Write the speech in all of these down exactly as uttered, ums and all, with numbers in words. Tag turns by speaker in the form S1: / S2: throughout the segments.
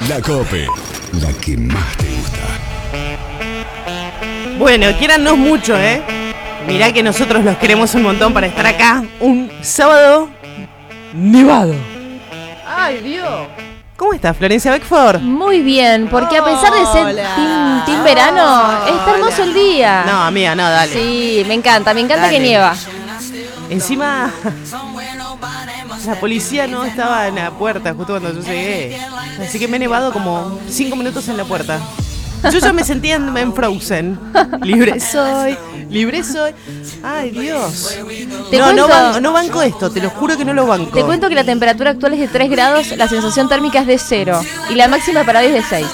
S1: La COPE, la que más te gusta.
S2: Bueno, quiérannos mucho, ¿eh? Mirá que nosotros los queremos un montón para estar acá un sábado nevado. ¡Ay, Dios! ¿Cómo estás, Florencia Beckford?
S3: Muy bien, porque a pesar de ser team, team verano,
S2: Hola.
S3: está hermoso el día.
S2: No, amiga, no, dale.
S3: Sí, me encanta, me encanta
S2: Dale.
S3: que nieva.
S2: Encima, la policía no estaba en la puerta justo cuando yo llegué. Así que me he nevado como cinco minutos en la puerta. Yo ya me sentía en, en Frozen. Libre soy, libre soy. Ay, Dios.
S3: Te
S2: No, no,
S3: cuento-
S2: banco, no banco esto, te lo juro que no lo banco.
S3: Te cuento que la temperatura actual es de tres grados, la sensación térmica es de cero y la máxima para hoy es de seis.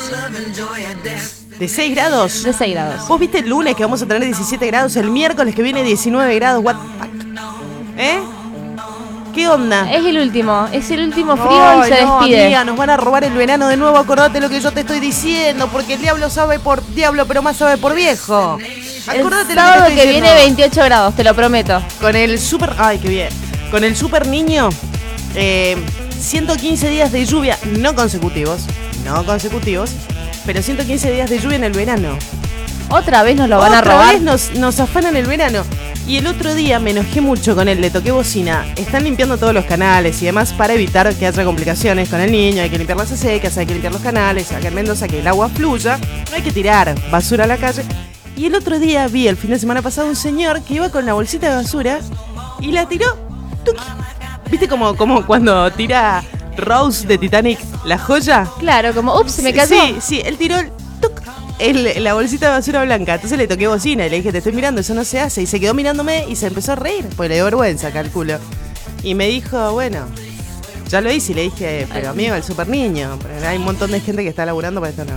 S2: ¿De seis grados?
S3: De seis grados.
S2: ¿Vos viste el lunes que vamos a tener diecisiete grados? El miércoles que viene diecinueve grados. What the fuck? ¿Eh? ¿Qué onda?
S3: Es el último, es el último frío
S2: Ay,
S3: y se
S2: no,
S3: despide.
S2: amiga, nos van a robar el verano de nuevo. Acordate lo que yo te estoy diciendo, porque el diablo sabe por diablo, pero más sabe por viejo.
S3: El
S2: Acordate
S3: sábado
S2: lo que, te
S3: que
S2: estoy
S3: viene
S2: diciendo.
S3: veintiocho grados, te lo prometo.
S2: Con el super... Ay, qué bien. Con el super niño, eh, ciento quince días de lluvia, no consecutivos, no consecutivos, pero ciento quince días de lluvia en el verano.
S3: Otra vez nos lo van a
S2: Otra
S3: robar.
S2: vez nos, nos afanan el verano. Y el otro día me enojé mucho con él, le toqué bocina. Están limpiando todos los canales y demás para evitar que haya complicaciones con el niño. Hay que limpiar las acecas, hay que limpiar los canales, acá en Mendoza que el agua fluya. No hay que tirar basura a la calle. Y el otro día vi, el fin de semana pasado, un señor que iba con la bolsita de basura y la tiró. ¡Tuc! ¿Viste como, como cuando tira Rose de Titanic la joya?
S3: Claro, como, ups, se me cayó.
S2: Sí, sí, él tiró el, tuc, el- la bolsita de basura blanca. Entonces le toqué bocina y le dije, te estoy mirando, eso no se hace. Y se quedó mirándome y se empezó a reír, porque le dio vergüenza, calculo. Y me dijo, bueno, ya lo hice. Y le dije, pero amigo, el super niño. Pero hay un montón de gente que está laburando para esto. No.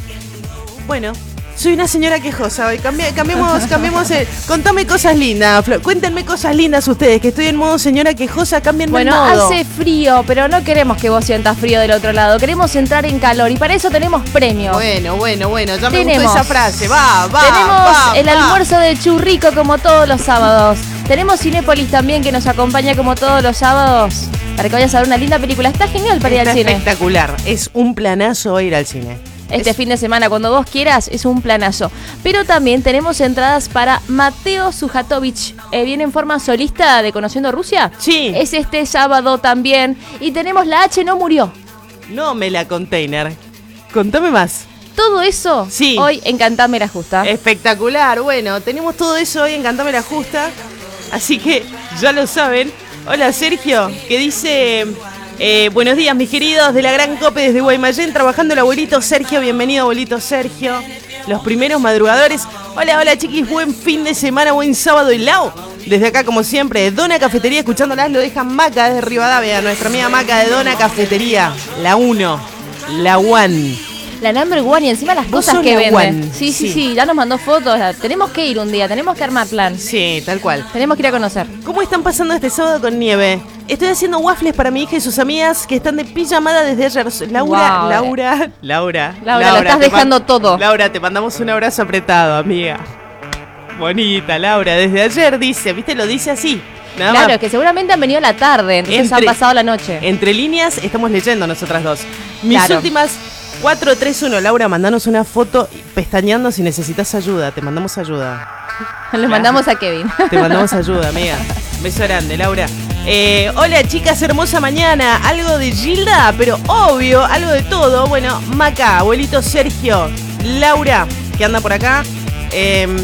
S2: Bueno, soy una señora quejosa hoy. Cambi- cambiemos, cambiemos. El, contame cosas lindas, Flo. Cuéntenme cosas lindas ustedes, que estoy en modo señora quejosa. Cámbienme
S3: Bueno,
S2: el modo.
S3: hace frío, pero no queremos que vos sientas frío del otro lado. Queremos entrar en calor y para eso tenemos premios.
S2: Bueno, bueno, bueno, ya me
S3: Tenemos.
S2: gustó esa frase. Va, va,
S3: Tenemos
S2: va,
S3: el
S2: va.
S3: almuerzo de churrico como todos los sábados. Tenemos Cinépolis también que nos acompaña como todos los sábados para que vayas a ver una linda película. Está genial para ir
S2: Está
S3: al cine.
S2: espectacular. Es un planazo ir al cine.
S3: Este
S2: Es-
S3: fin de semana, cuando vos quieras, es un planazo. Pero también tenemos entradas para Mateo Sujatovich. Eh, viene en forma solista de Conociendo Rusia.
S2: Sí.
S3: Es este sábado también. Y tenemos La H no murió.
S2: No me la container. Contame más.
S3: Todo eso
S2: Sí.
S3: hoy en Cantame la Justa.
S2: Espectacular. Bueno, tenemos todo eso hoy en Cantame la Justa. Así que ya lo saben. Hola, Sergio, que dice... eh, buenos días, mis queridos de la Gran Cope desde Guaymallén, trabajando el abuelito Sergio. Bienvenido, abuelito Sergio. Los primeros madrugadores. Hola, hola, chiquis. Buen fin de semana, buen sábado y lao. Desde acá, como siempre, Dona Cafetería, escuchándolas, lo deja Maca desde Rivadavia. Nuestra amiga Maca de Dona Cafetería. La uno. La one.
S3: La number one y encima las
S2: Vos
S3: cosas
S2: sos
S3: que
S2: la
S3: venden.
S2: one.
S3: Sí, sí,
S2: Sí.
S3: sí, ya nos mandó fotos. la- Tenemos que ir un día, tenemos que armar plan.
S2: Sí, tal cual.
S3: Tenemos que ir a conocer.
S2: ¿Cómo están pasando este sábado con nieve? Estoy haciendo waffles para mi hija y sus amigas que están de pijamada desde ayer. Laura,
S3: Wow.
S2: Laura, Laura.
S3: Laura, lo estás
S2: te
S3: dejando
S2: man-
S3: todo.
S2: Laura, te mandamos un abrazo apretado, amiga. Bonita, Laura. Desde ayer dice, ¿viste? Lo dice así. Nada
S3: Claro,
S2: más.
S3: que seguramente han venido a la tarde, entonces
S2: Entre-
S3: han pasado la noche.
S2: Entre líneas estamos leyendo nosotras dos. Mis
S3: Claro.
S2: últimas cuatro tres uno. Laura, mandanos una foto pestañeando si necesitas ayuda. Te mandamos ayuda.
S3: Le mandamos a Kevin.
S2: Te mandamos ayuda, amiga. Beso grande, Laura. Eh, hola, chicas, hermosa mañana. Algo de Gilda, pero obvio, algo de todo. Bueno, Maca, abuelito Sergio, Laura, que anda por acá. Eh,